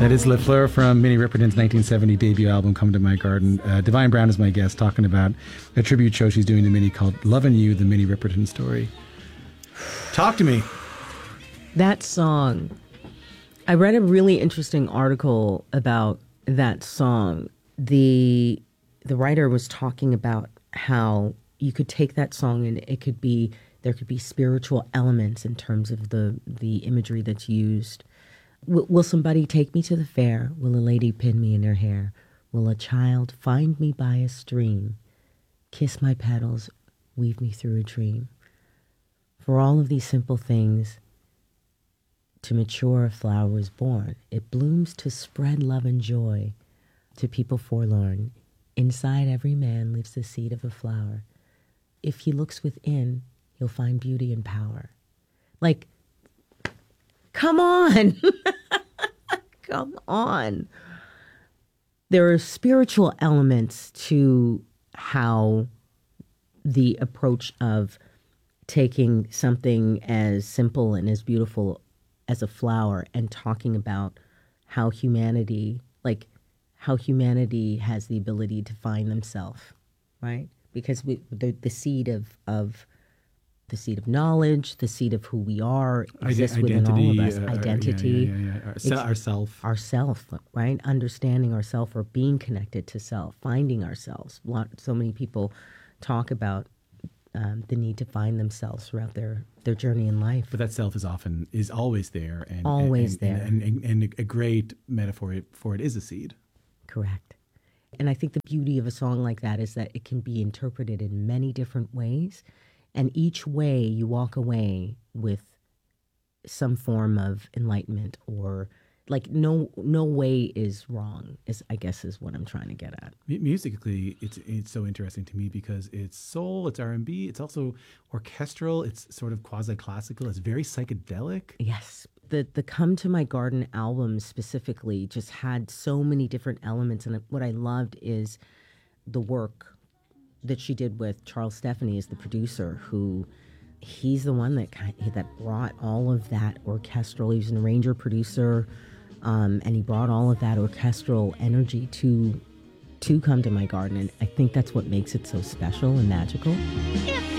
That is Le Fleur from Minnie Riperton's 1970 debut album, Come to My Garden. Divine Brown is my guest, talking about a tribute show she's doing to Minnie called Lovin' You, the Minnie Riperton story. Talk to me. That song. I read a really interesting article about that song. The writer was talking about how you could take that song and there could be spiritual elements in terms of the imagery that's used. Will somebody take me to the fair? Will a lady pin me in her hair? Will a child find me by a stream? Kiss my petals, weave me through a dream. For all of these simple things, to mature a flower is born. It blooms to spread love and joy to people forlorn. Inside every man lives the seed of a flower. If he looks within, he'll find beauty and power. Like, come on. Come on. There are spiritual elements to how the approach of taking something as simple and as beautiful as a flower and talking about how humanity has the ability to find themselves, right? Because the seed of knowledge, the seed of who we are exists within all of us. Identity, ourself, right? Understanding ourself or being connected to self, finding ourselves. So many people talk about the need to find themselves throughout their journey in life. But that self is always there. And a great metaphor for it is a seed. Correct. And I think the beauty of a song like that is that it can be interpreted in many different ways. And each way you walk away with some form of enlightenment, or like no way is wrong, is what I'm trying to get at. Musically, it's so interesting to me because it's soul, it's R&B, it's also orchestral, it's sort of quasi-classical, it's very psychedelic. Yes. The Come to My Garden album specifically just had so many different elements. And what I loved is the work that she did with Charles Stephanie as the producer, who he's the one that brought all of that orchestral. He was an arranger, producer, and he brought all of that orchestral energy to Come to My Garden. And I think that's what makes it so special and magical.